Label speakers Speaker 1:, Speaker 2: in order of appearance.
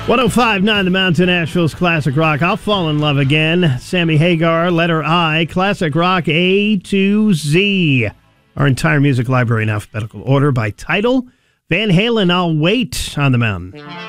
Speaker 1: 105.9 The Mountain, Asheville's Classic Rock. I'll Fall in Love Again. Sammy Hagar, letter I, Classic Rock A to Z. Our entire music library in alphabetical order by title. Van Halen, I'll Wait on the Mountain.